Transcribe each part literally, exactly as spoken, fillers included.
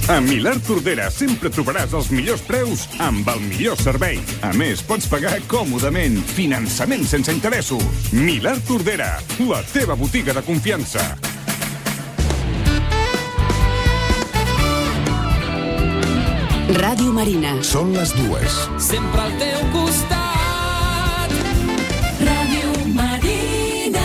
A Milà Tordera sempre trobaràs els millors preus amb el millor servei. A més, pots pagar còmodament. Finançament sense interessos. Milà Tordera, la teva botiga de confiança. Ràdio Marina. Són les dues. Sempre al teu costat. Ràdio Marina.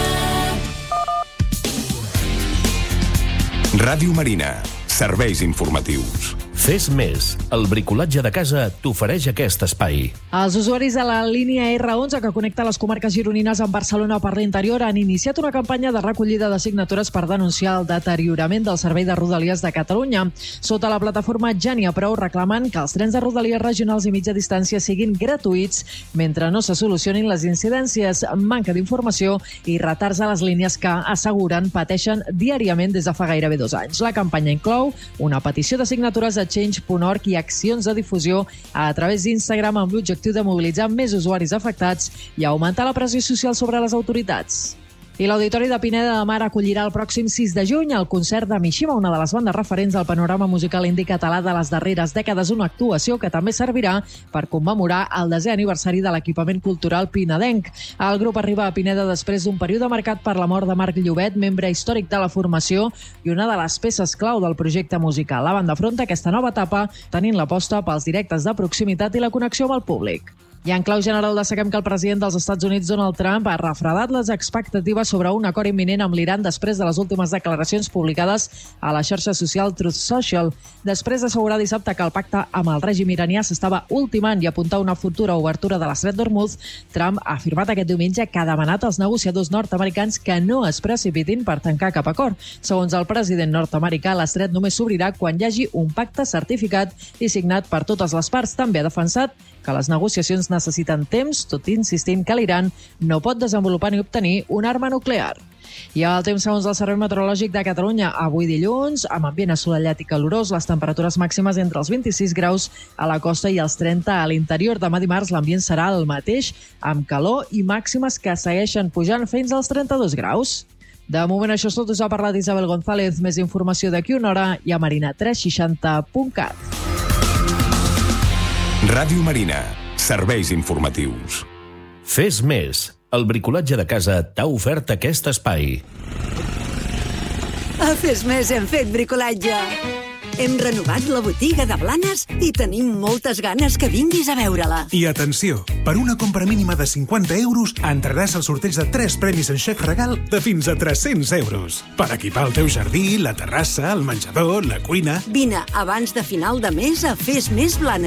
Ràdio Marina. Serveis informatius. Fes més. El bricolatge de casa t'ofereix aquest espai. Els usuaris de la línia erre onze que connecta les comarques gironines amb Barcelona per l'interior han iniciat una campanya de recollida de signatures per denunciar el deteriorament del servei de Rodalies de Catalunya. Sota la plataforma Ja n'hi ha prou reclamen que els trens de Rodalies regionals i mitja distància siguin gratuïts mentre no se solucionin les incidències, manca d'informació i retards a les línies que, asseguren, pateixen diàriament des de fa gairebé dos anys. La campanya inclou una petició de signatures a change punt org i accions de difusió a través d'Instagram amb l'objectiu de mobilitzar més usuaris afectats i augmentar la pressió social sobre les autoritats. I l'Auditori de Pineda de Mar acollirà el pròxim sis de juny el concert de Mishima, una de les bandes referents del panorama musical indi català de les darreres dècades, una actuació que també servirà per commemorar el desè aniversari de l'equipament cultural pinedenc. El grup arriba a Pineda després d'un període marcat per la mort de Marc Llobet, membre històric de la formació i una de les peces clau del projecte musical. La banda afronta aquesta nova etapa tenint l'aposta pels directes de proximitat i la connexió amb el públic. I en clau general destaquem que el president dels Estats Units, Donald Trump, ha refredat les expectatives sobre un acord imminent amb l'Iran després de les últimes declaracions publicades a la xarxa social Truth Social. Després d'assegurar dissabte que el pacte amb el règim iranià s'estava ultimant i apuntar una futura obertura de l'estret d'Hormuz, Trump ha afirmat aquest diumenge que ha demanat als negociadors nord-americans que no es precipitin per tancar cap acord. Segons el president nord-americà, l'estret només s'obrirà quan hi hagi un pacte certificat i signat per totes les parts. També ha defensat que les negociacions necessiten temps, tot insistint que l'Iran no pot desenvolupar ni obtenir una arma nuclear. I el temps segons el Servei Meteorològic de Catalunya. Avui dilluns, amb ambient assolellat i calorós, les temperatures màximes entre els vint-i-sis graus a la costa i els trenta a l'interior. Demà dimarts l'ambient serà el mateix, amb calor i màximes que segueixen pujant fins als trenta-dos graus. De moment això és tot, us ha parlat Isabel González. Més informació d'aquí una hora i a marina tres seixanta punt cat. Ràdio Marina. Serveis informatius. Fes més. El bricolatge de casa t'ha ofert aquest espai. A Fes Més hem fet bricolatge. Hem renovat la botiga de Blanes i tenim moltes ganes que vinguis a veure-la. I atenció, per una compra mínima de cinquanta euros entraràs al sorteig de tres premis en xec regal de fins a tres-cents euros. Per equipar el teu jardí, la terrassa, el menjador, la cuina... Vine abans de final de mes a Fes Més Blanes.